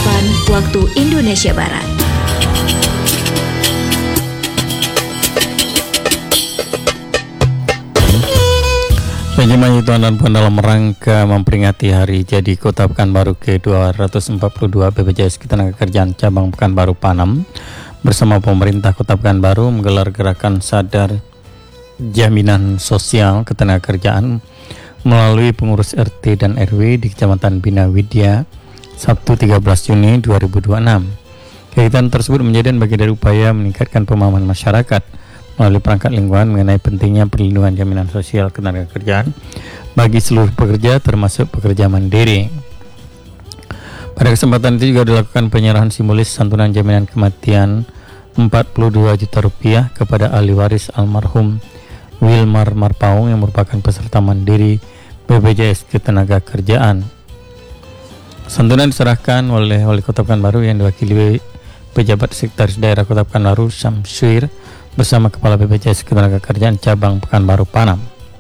waktu Indonesia Barat. Jemaah Tuhan dan Puan, dalam rangka memperingati hari jadi Kota Pekanbaru ke-242 BPJS Ketenagakerjaan Cabang Pekanbaru Panam bersama pemerintah Kota Pekanbaru menggelar gerakan sadar jaminan sosial ketenagakerjaan melalui pengurus RT dan RW di Kecamatan Bina Widya Sabtu 13 Juni 2026. Kegiatan tersebut menjadi bagian dari upaya meningkatkan pemahaman masyarakat melalui perangkat lingkungan mengenai pentingnya perlindungan jaminan sosial ketenagakerjaan bagi seluruh pekerja termasuk pekerja mandiri. Pada kesempatan itu juga dilakukan penyerahan simbolis santunan jaminan kematian 42 juta rupiah kepada ahli waris almarhum Wilmar Marpaung yang merupakan peserta mandiri BPJS Ketenagakerjaan. Santunan diserahkan oleh Wali Kota Pekanbaru yang diwakili pejabat sekretaris daerah Kota Pekanbaru Syamsuir bersama Kepala BPJS Ketenagakerjaan Cabang Pekanbaru Panam.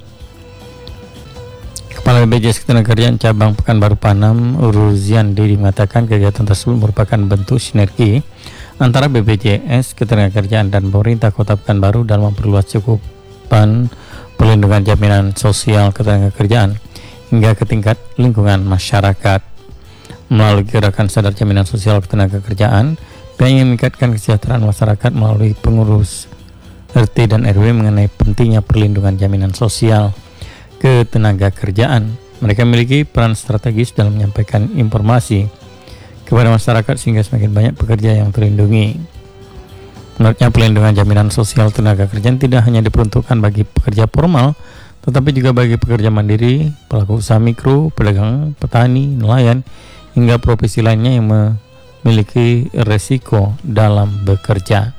Kepala BPJS Ketenagakerjaan Cabang Pekanbaru Panam, Ruzian Didi, mengatakan kegiatan tersebut merupakan bentuk sinergi antara BPJS Ketenagakerjaan dan pemerintah Kota Pekanbaru dalam memperluas cakupan perlindungan jaminan sosial ketenagakerjaan hingga ke tingkat lingkungan masyarakat. Melalui gerakan sadar jaminan sosial ketenagakerjaan, pihaknya meningkatkan kesejahteraan masyarakat melalui pengurus RT dan RW mengenai pentingnya perlindungan jaminan sosial ketenagakerjaan. Mereka memiliki peran strategis dalam menyampaikan informasi kepada masyarakat sehingga semakin banyak pekerja yang terlindungi. Menurutnya, perlindungan jaminan sosial ketenagakerjaan tidak hanya diperuntukkan bagi pekerja formal, tetapi juga bagi pekerja mandiri, pelaku usaha mikro, pedagang, petani, nelayan, hingga profesi lainnya yang memiliki resiko dalam bekerja.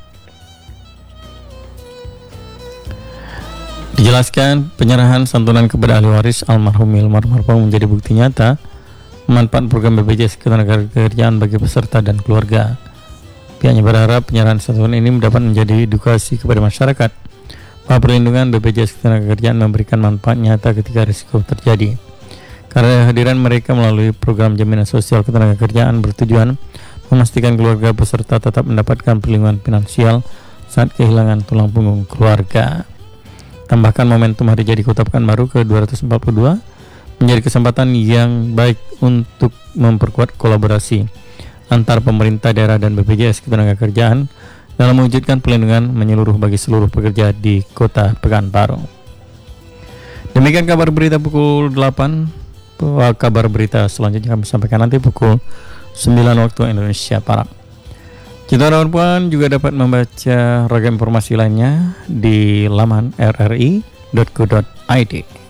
Dijelaskan, penyerahan santunan kepada ahli waris almarhum Wilmar Marpaung menjadi bukti nyata manfaat program BPJS Ketenagakerjaan bagi peserta dan keluarga. Pihaknya berharap penyerahan santunan ini dapat menjadi edukasi kepada masyarakat bahwa perlindungan BPJS Ketenagakerjaan memberikan manfaat nyata ketika risiko terjadi. Karena kehadiran mereka melalui program jaminan sosial ketenagakerjaan bertujuan memastikan keluarga peserta tetap mendapatkan perlindungan finansial saat kehilangan tulang punggung keluarga. Tambahkan, momentum hari jadi Kota Pekanbaru ke-242 menjadi kesempatan yang baik untuk memperkuat kolaborasi antar pemerintah daerah dan BPJS Ketenagakerjaan dalam mewujudkan perlindungan menyeluruh bagi seluruh pekerja di Kota Pekanbaru. Demikian kabar berita pukul 8. Kabar berita selanjutnya kami sampaikan nanti pukul 9 waktu Indonesia Barat. Kita dan juga dapat membaca ragam informasi lainnya di laman rri.co.id.